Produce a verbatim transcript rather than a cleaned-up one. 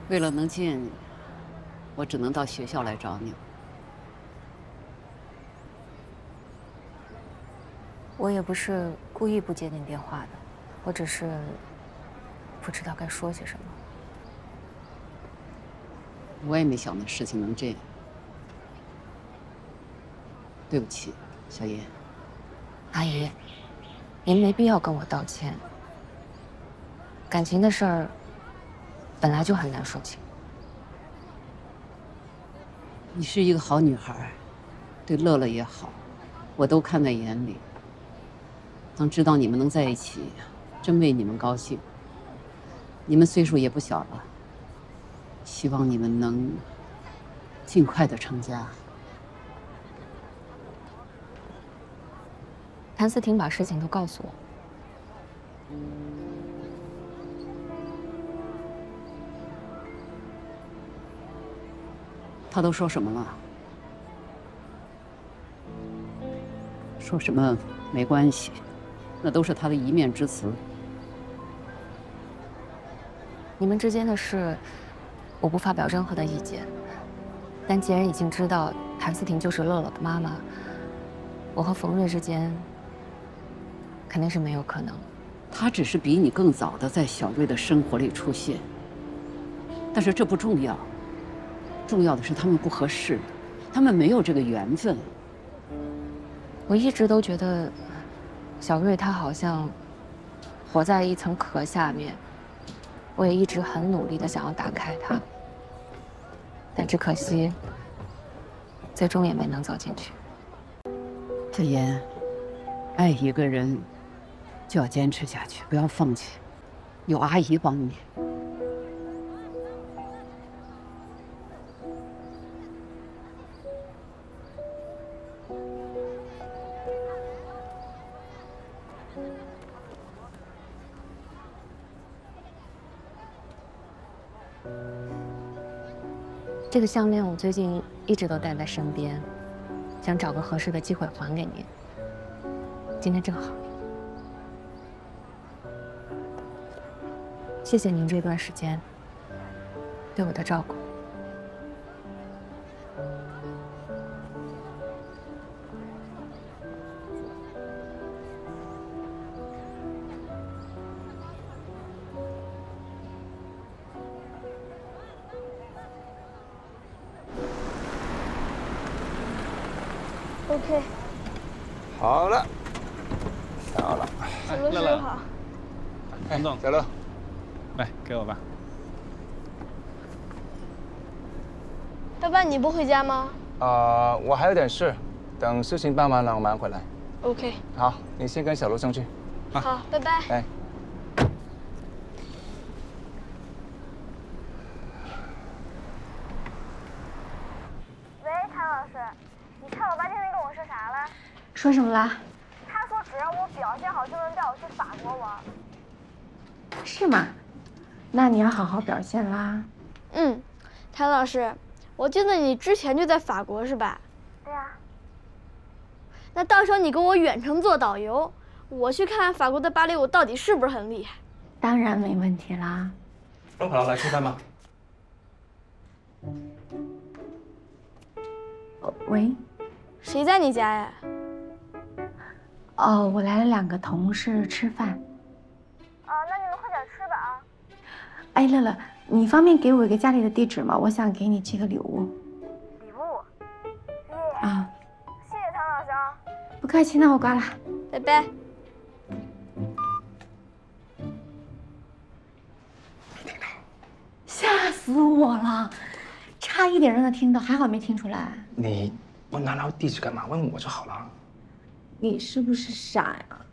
为了能见你，我只能到学校来找你。 我也不是故意不接您电话的，我只是不知道该说些什么。 我也没想到事情能这样。对不起，小叶。 阿姨，您没必要跟我道歉。感情的事儿本来就很难说清。 你是一个好女孩，对乐乐也好，我都看在眼里。当知道你们能在一起，真为你们高兴。你们岁数也不小了，希望你们能尽快的成家。 谭思婷把事情都告诉我。 他都说什么了？说什么没关系，那都是他的一面之词。 你们之间的事，我不发表任何的意见。但既然已经知道谭思婷就是乐乐的妈妈，我和冯瑞之间肯定是没有可能。 他只是比你更早的在小瑞的生活里出现，但是这不重要，重要的是他们不合适，他们没有这个缘分。 我一直都觉得，小瑞他好像活在一层壳下面，我也一直很努力的想要打开它，但只可惜，最终也没能走进去。 小妍，爱一个人就要坚持下去，不要放弃，有阿姨帮你。 这个项链我最近一直都带在身边，想找个合适的机会还给您。今天正好，谢谢您这段时间对我的照顾。 OK， 好了，好了。 小罗师傅好。 哎，总，小乐， 来给我吧。 爸爸，你不回家吗？ 啊、呃，我还有点事，等事情办完了，我马上回来。 OK。 好，你先跟小罗上去。 啊、好，拜拜。 哎。 喂，谭老师，你看我爸今天跟我说啥了？ 说什么啦？ 他说只要我表现好就能带我去法国玩。 是吗？那你要好好表现啦。 嗯，谭老师，我记得你之前就在法国是吧？ 对呀。 那到时候你跟我远程做导游，我去看看法国的芭蕾舞到底是不是很厉害。 当然没问题啦。 都好了，来吃饭吧。 哦喂。 谁在你家呀？ 哦，我来了两个同事吃饭。 啊，那你们快点吃吧啊。 哎，乐乐，你方便给我一个家里的地址吗？我想给你寄个礼物。 礼物？耶。 啊。 谢谢谭老师啊。 不客气，那我挂了。 拜拜。 没听到。 吓死我了，差一点让他听到，还好没听出来。 你问拿到地址干嘛？问我就好了。 你是不是傻呀？